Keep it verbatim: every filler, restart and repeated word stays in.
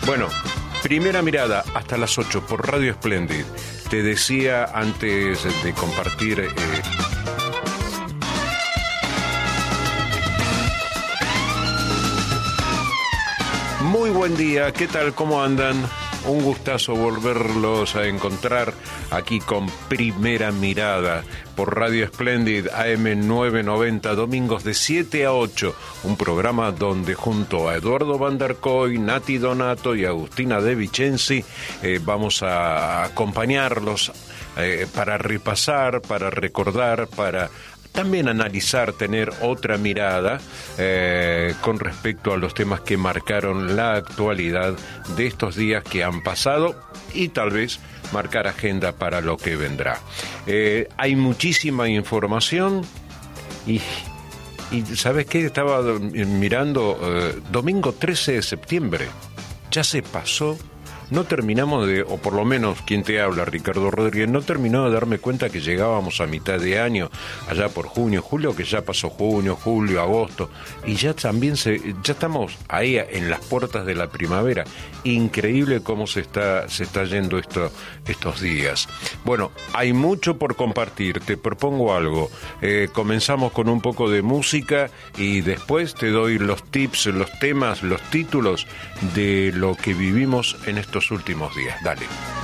Bueno, primera mirada hasta las ocho por Radio Splendid. Te decía antes de compartir... Eh, Muy buen día, ¿qué tal? ¿Cómo andan? Un gustazo volverlos a encontrar aquí con Primera Mirada por Radio Splendid A M novecientos noventa, domingos de siete a ocho, un programa donde junto a Eduardo Van der Kooi, Nati Donato y Agustina De Vicenzi eh, vamos a acompañarlos eh, para repasar, para recordar, para... también analizar, tener otra mirada eh, con respecto a los temas que marcaron la actualidad de estos días que han pasado y tal vez marcar agenda para lo que vendrá. Eh, hay muchísima información y, y ¿sabes qué? Estaba mirando, eh, domingo trece de septiembre, ya se pasó. No terminamos de, o por lo menos quien te habla, Ricardo Rodríguez, no terminó de darme cuenta que llegábamos a mitad de año, allá por junio, julio, que ya pasó junio, julio, agosto, y ya también se, ya estamos ahí en las puertas de la primavera. Increíble cómo se está, se está yendo esto, estos días. Bueno, hay mucho por compartir, te propongo algo. Eh, comenzamos con un poco de música y después te doy los tips, los temas, los títulos de lo que vivimos en estos últimos días. Dale.